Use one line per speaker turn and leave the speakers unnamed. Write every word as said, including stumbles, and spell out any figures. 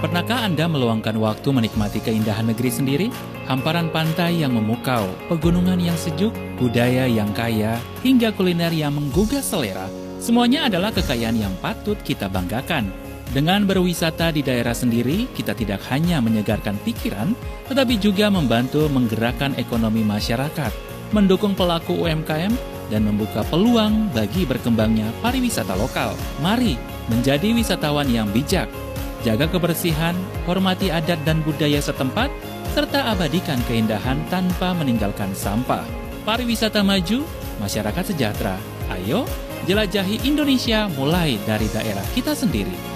Pernahkah Anda meluangkan waktu menikmati keindahan negeri sendiri? Hamparan pantai yang memukau, pegunungan yang sejuk, budaya yang kaya, hingga kuliner yang menggugah selera. Semuanya adalah kekayaan yang patut kita banggakan. Dengan berwisata di daerah sendiri, kita tidak hanya menyegarkan pikiran, tetapi juga membantu menggerakkan ekonomi masyarakat, mendukung pelaku U M K M, dan membuka peluang bagi berkembangnya pariwisata lokal. Mari menjadi wisatawan yang bijak. Jaga kebersihan, hormati adat dan budaya setempat, serta abadikan keindahan tanpa meninggalkan sampah. Pariwisata maju, masyarakat sejahtera. Ayo, jelajahi Indonesia mulai dari daerah kita sendiri.